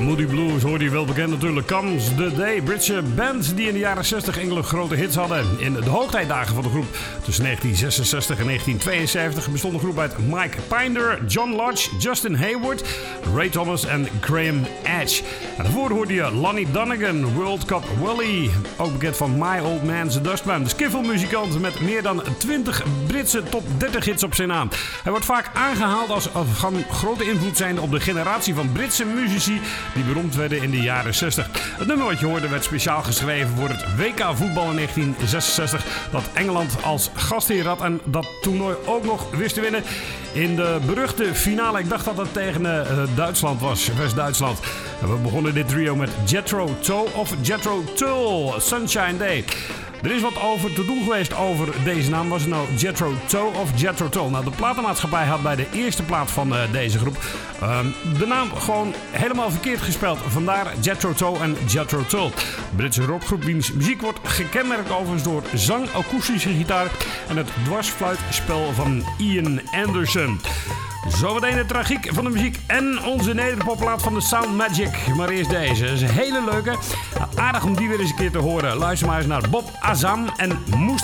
Moody Blues hoorde je wel bekend natuurlijk. Comes the Day. Britse band die in de jaren 60 enkele grote hits hadden. In de hoogtijdagen van de groep tussen 1966 en 1972 bestond de groep uit Mike Pinder, John Lodge, Justin Hayward, Ray Thomas en Graham Edge. En daarvoor hoorde je Lonnie Donegan, World Cup Wally, ook bekend van My Old Man's Dustman. De skiffle-muzikant met meer dan 20 Britse top 30 hits op zijn naam. Hij wordt vaak aangehaald als van grote invloed zijnde op de generatie van Britse muzici die beroemd werden in de jaren 60. Het nummer wat je hoorde werd speciaal geschreven voor het WK voetbal in 1966 dat Engeland als gastheer had en dat toernooi ook nog wist te winnen in de beruchte finale. Ik dacht dat het tegen Duitsland was, West-Duitsland. En we begonnen dit trio met Jethro Tull of Jethro Tull, Sunshine Day. Er is wat over te doen geweest over deze naam. Was het nou Jethro Tull of Jethro Tull? Nou, de platenmaatschappij had bij de eerste plaat van deze groep de naam gewoon helemaal verkeerd gespeld. Vandaar Jethro Tull en Jethro Tull. Britse rockgroep wiens muziek wordt gekenmerkt overigens door zang, akoestische gitaar en het dwarsfluitspel van Ian Anderson. Zometeen de tragiek van de muziek en onze nederpopplaat van de Sound Magic. Maar eerst deze. Dat is een hele leuke. Aardig om die weer eens een keer te horen. Luister maar eens naar Bob Azam en Moest